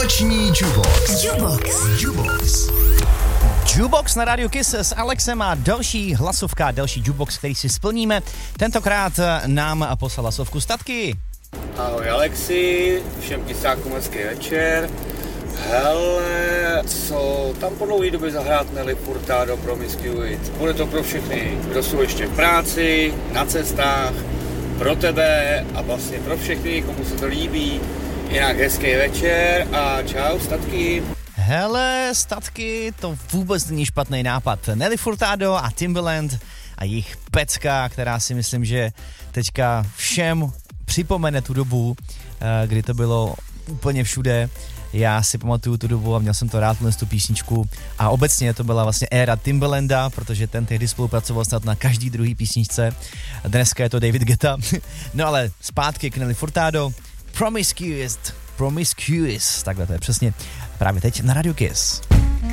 Noční Jukebox na rádiu Kiss s Alexem a další hlasovka, další jukebox, který si splníme. Tentokrát nám poslal hlasovku Statky. Ahoj Alexi, všem kysákům hezký večer. Hele, co tam po dlouhé době zahrát Nelly Furtado Promiscuous? Bude to pro všechny, kdo jsou ještě v práci, na cestách, pro tebe a vlastně pro všechny, komu se to líbí. Jinak hezký večer a čau Statky. Hele, Statky, to vůbec není špatný nápad. Nelly Furtado a Timbaland a jejich pecka, která si myslím, že teďka všem připomene tu dobu, kdy to bylo úplně všude. Já si pamatuju tu dobu a měl jsem to rád, tu písničku. A obecně to byla vlastně éra Timbalanda, protože ten tehdy spolupracoval snad na každý druhý písničce. Dneska je to David Guetta. No ale zpátky k Nelly Furtado. Promiscuous. Takhle to je přesně právě teď na Radio Kiss.